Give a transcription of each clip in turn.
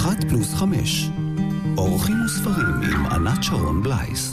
1+5. אורחים וספרים עם ענת שרון בלייס.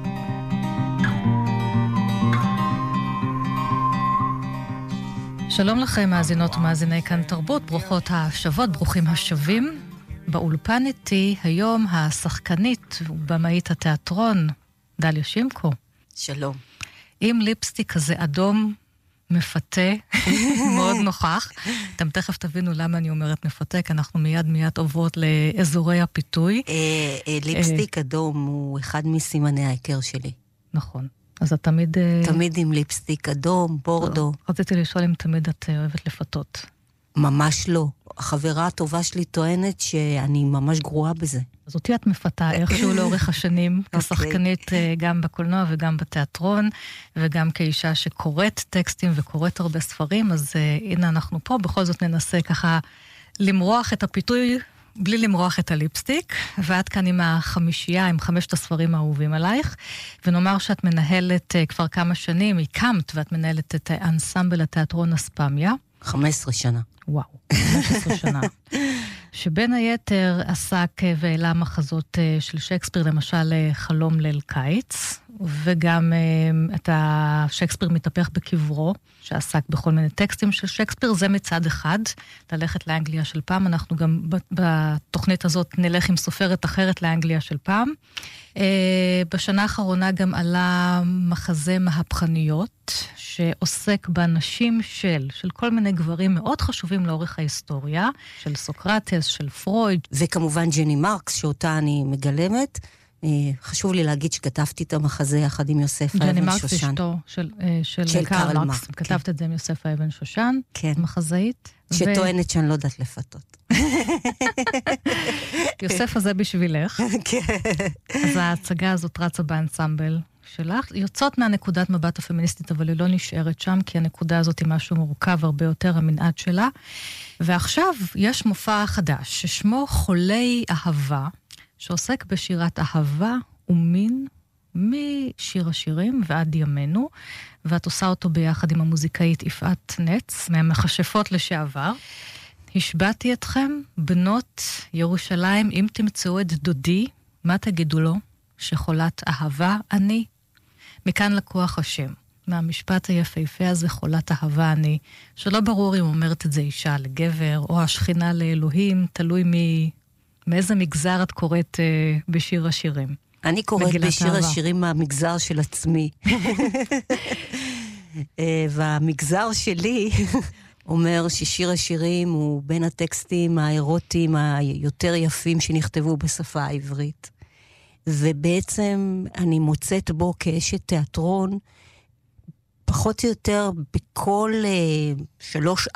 שלום לכם מאזינות ומאזיני כאן תרבות, ברוכות השבות, ברוכים השבים. באולפן איתי היום השחקנית ובמאית התיאטרון, דליה שימקו. שלום. עם ליפסטיק כזה אדום מפתה, מאוד נוכח. אתם תכף תבינו למה אני אומרת מפתה, כי אנחנו מיד עוברות לאזורי הפיתוי. ליפסטיק אדום הוא אחד מסימני ההיכר שלי. נכון. אז את תמיד... תמיד עם ליפסטיק אדום, בורדו. רציתי לשאול אם תמיד את אוהבת לפתות. ממש לא. החברה הטובה שלי טוענת שאני ממש גרועה בזה. אז אותי את מפתה איכשהו לאורך השנים, כשחקנית גם בקולנוע וגם בתיאטרון, וגם כאישה שקוראת טקסטים וקוראת הרבה ספרים, אז הנה אנחנו פה, בכל זאת ננסה ככה למרוח את הפיתוי, בלי למרוח את הליפסטיק, ואת כאן עם החמישייה, עם 5 הספרים האהובים עלייך, ונאמר שאת מנהלת כבר כמה שנים, הקמת ואת מנהלת את האנסמבל התיאטרון אספמיה. 15 שנה. וואו, 15 שנה. שבין היתר עסק והעלה מחזות של שייקספיר, למשל חלום ליל קיץ, וגם את השייקספיר מתהפך בקברו, שעסק בכל מיני טקסטים של שייקספיר, זה מצד אחד, ללכת לאנגליה של פעם, אנחנו גם בתוכנית הזאת נלך עם סופרת אחרת לאנגליה של פעם. בשנה האחרונה גם עלה מחזה מהפכניות, שעוסק באנשים של כל מיני גברים מאוד חשובים לאורך ההיסטוריה, של סוקרטס, של פרויד. וכמובן ג'ני מרקס, שאותה אני מגלמת. חשוב לי להגיד שכתבתי את המחזה יחד עם יוסף אבן שושן. ג'ני מרקס אשתו של קרל מרקס. כתבת את זה עם יוסף אבן שושן, מחזאית. שטוענת שאני לא יודעת לפתות. יוסף הזה בשבילך. אז ההצגה הזאת רצה באנסמבל שלך. יוצאות מהנקודת מבט הפמיניסטית, אבל היא לא נשארת שם, כי הנקודה הזאת היא משהו מורכב הרבה יותר, המנעד שלה. ועכשיו יש מופע חדש, ששמו חולי אהבה, שעוסק בשירת אהבה ומין, משיר השירים ועד ימינו, ואת עושה אותו ביחד עם המוזיקאית יפעת נץ, מהמכשפות לשעבר. השבעתי אתכם, בנות ירושלים, אם תמצאו את דודי, מה תגידו לו? שחולת אהבה אני? מכאן לקוח השם. מהמשפט היפהפה הזה, חולת אהבה אני, שלא ברור אם אומרת את זה אישה לגבר, או השכינה לאלוהים, תלוי מאיזה מגזר את קוראת בשיר השירים. אני קוראת בשיר השירים מהמגזר של עצמי. והמגזר שלי אומר ששיר השירים הוא בין הטקסטים האירוטיים היותר יפים שנכתבו בשפה העברית. ובעצם אני מוצאת בו כאשת תיאטרון, פחות או יותר בכל 3-4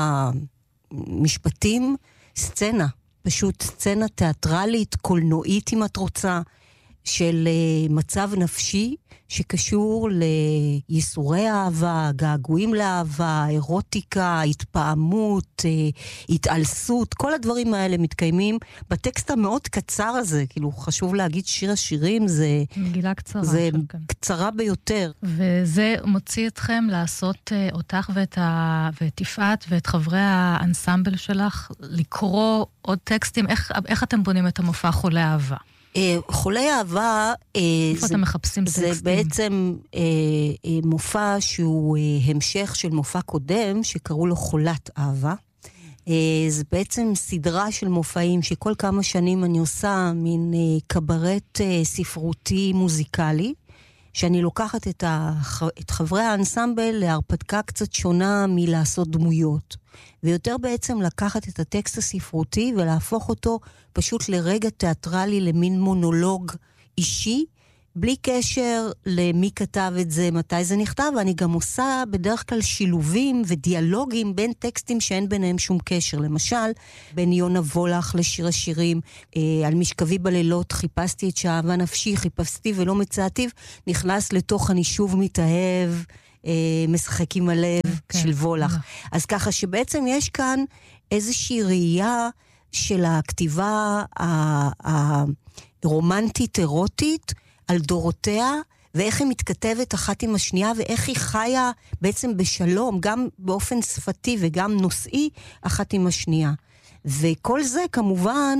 משפטים, סצנה. פשוט סצנה תיאטרלית, קולנועית אם את רוצה, של מצב נפשי שקשור ליסורי אהבה, געגועים לאהבה, אירוטיקה, התפעמות, התעלסות, כל הדברים האלה מתקיימים בטקסט המאוד קצר הזה. כאילו חשוב להגיד שיר השירים זה מגילה קצרה, זה קצרה ביותר. וזה מוציא אתכם לעשות אותך ואת יפעת ואת חברי האנסמבל שלך, לקרוא עוד טקסטים. איך אתם בונים את המופע חולי אהבה? חולי אהבה זה בעצם מופע שהוא המשך של מופע קודם שקראו לו חולת אהבה. זה בעצם סדרה של מופעים שכל כמה שנים אני עושה מין קברט ספרותי מוזיקלי, שאני לוקחת את חברי האנסמבל להרפתקה קצת שונה מלעשות דמויות, ויותר בעצם לקחת את הטקסט הספרותי ולהפוך אותו פשוט לרגע תיאטרלי, למין מונולוג אישי, בלי קשר למי כתב את זה, מתי זה נכתב. ואני גם עושה בדרך כלל שילובים ודיאלוגים בין טקסטים שאין ביניהם שום קשר. למשל, בין יונה וולך לשיר השירים, על משכבי בלילות חיפשתי את שאהבה נפשי, חיפשתי ולא מצאתיו, נכנס לתוך אני שוב מתאהב, משחק עם הלב של וולך. אז ככה שבעצם יש כאן איזושהי ראייה של הכתיבה הרומנטית, אירוטית, על דורותיה, ואיך היא מתכתבת אחת עם השנייה, ואיך היא חיה בעצם בשלום, גם באופן שפתי וגם נושאי, אחת עם השנייה. וכל זה כמובן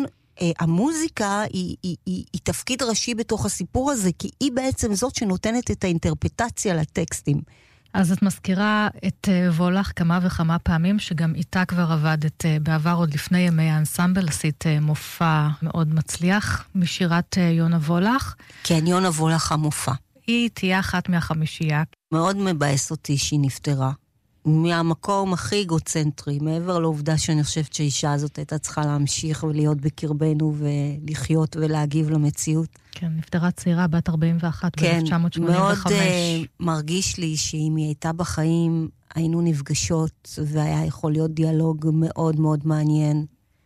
המוזיקה היא תפקיד ראשי בתוך הסיפור הזה, כי היא בעצם זאת שנותנת את האינטרפטציה לטקסטים. אז את מזכירה את וולך כמה וכמה פעמים, שגם איתה כבר עבדת בעבר, עוד לפני ימי האנסמבל, עשית מופע מאוד מצליח משירת יונה וולך. כן, יונה וולך המופע. היא תהיה אחת מהחמישייה. מאוד מבאס אותי שהיא נפטרה. מהמקום הכי אגוצנטרי, מעבר לעובדה שאני חושבת שהאישה הזאת הייתה צריכה להמשיך ולהיות בקרבנו ולחיות ולהגיב למציאות. כן, נפטרה צעירה, בת 41 ב-1985. כן, מאוד מרגיש לי שאם היא הייתה בחיים, היינו נפגשות, והיה יכול להיות דיאלוג מאוד מאוד מעניין.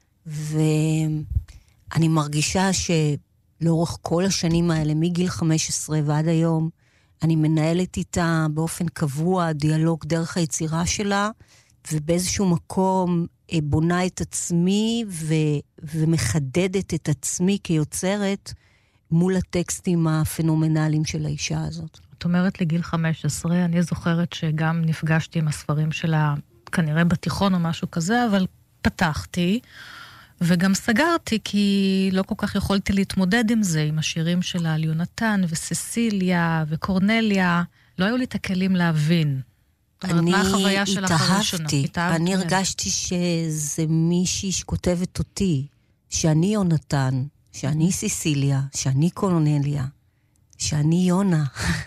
ואני מרגישה שלאורך כל השנים האלה, מגיל 15 ועד היום, אני מנהלת איתה באופן קבוע דיאלוג דרך היצירה שלה, ובאיזשהו מקום בונה את עצמי ומחדדת את עצמי כיוצרת מול הטקסטים הפנומנליים של האישה הזאת. את אומרת לגיל 15, אני זוכרת שגם נפגשתי עם הספרים שלה, כנראה בתיכון או משהו כזה, אבל פתחתי, וגם סגרתי, כי לא כל כך יכולתי להתמודד עם זה, עם השירים שלה על יונתן וססיליה וקורנליה. לא היו לי את הכלים להבין. אני התאהבתי. אני הרגשתי שזה מישהי שכותבת אותי, שאני יונתן, שאני ססיליה, שאני קורנליה, שאני יונה.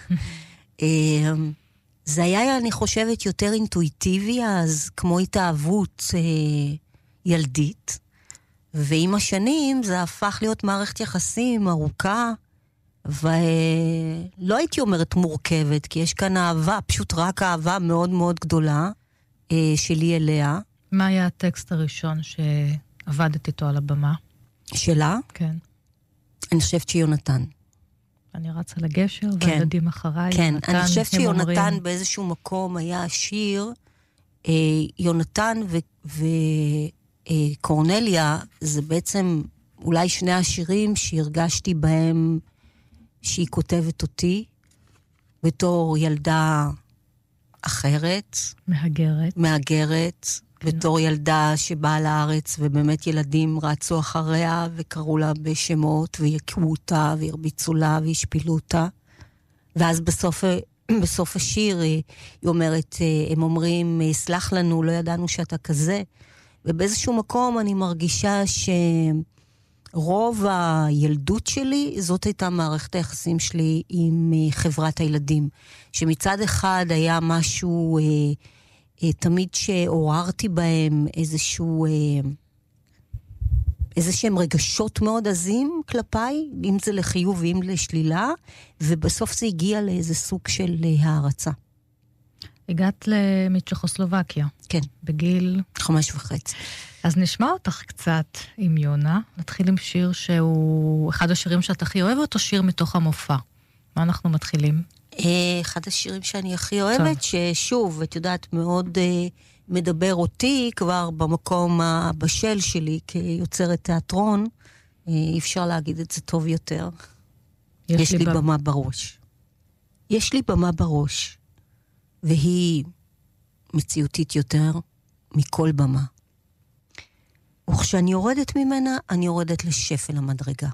זה היה, אני חושבת, יותר אינטואיטיבי, אז כמו התאהבות ילדית. ועם השנים זה הפך להיות מערכת יחסים ארוכה, ולא הייתי אומרת מורכבת, כי יש כאן אהבה, פשוט רק אהבה מאוד מאוד גדולה שלי אליה. מה היה הטקסט הראשון שעבדת איתו על הבמה? שלה? כן. אני חושבת שיונתן. אני רצה לגשר, כן. והילדים אחריי. כן, יונתן, אני חושבת שיונתן באיזשהו מקום היה שיר, יונתן קורנליה, זה בעצם אולי שני השירים שהרגשתי בהם שהיא כותבת אותי, בתור ילדה אחרת. מהגרת. בתור ילדה שבאה לארץ, ובאמת ילדים רצו אחריה, וקראו לה בשמות, ויקעו אותה, והרביצו לה, והשפילו אותה. ואז בסוף השיר היא אומרת, הם אומרים, סלח לנו, לא ידענו שאתה כזה. ובאיזשהו מקום אני מרגישה שרוב הילדות שלי, זאת הייתה מערכת היחסים שלי עם חברת הילדים. שמצד אחד היה משהו, תמיד שעוררתי בהם איזשהם רגשות מאוד עזים כלפיי, אם זה לחיוב ואם לשלילה, ובסוף זה הגיע לאיזה סוג של הערצה. הגעת מצ'כוסלובקיה. כן. בגיל 5.5. אז נשמע אותך קצת עם יונה. נתחיל עם שיר שהוא אחד השירים שאת הכי אוהבת, או שיר מתוך המופע? מה אנחנו מתחילים? אחד השירים שאני הכי אוהבת, ששוב, את יודעת, מאוד מדבר אותי כבר במקום הבשל שלי כיוצרת תיאטרון. אי אפשר להגיד את זה טוב יותר. יש לי במה בראש. יש לי במה בראש. והיא מציאותית יותר מכל במה. וכשאני יורדת ממנה, אני יורדת לשפל המדרגה.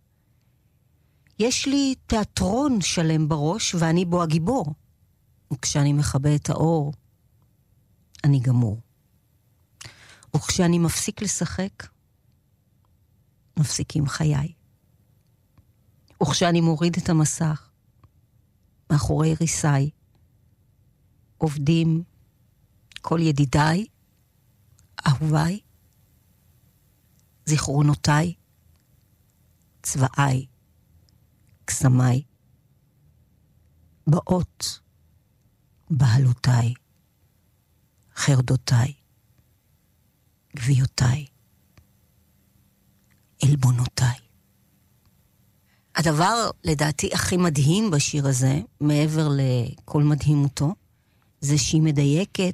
יש לי תיאטרון שלם בראש, ואני בו הגיבור. וכשאני מכבה את האור, אני גמור. וכשאני מפסיק לשחק, מפסיקים חיי. וכשאני מוריד את המסך, מאחורי ריסי, עובדים כל ידידיי, אהוביי, זיכרונותיי, צבאיי, קסמיי, באות, בעלותיי, חרדותיי, גביותיי, עלבונותיי. הדבר, לדעתי, הכי מדהים בשיר הזה, מעבר לכל מדהימותו, זה שהיא מדייקת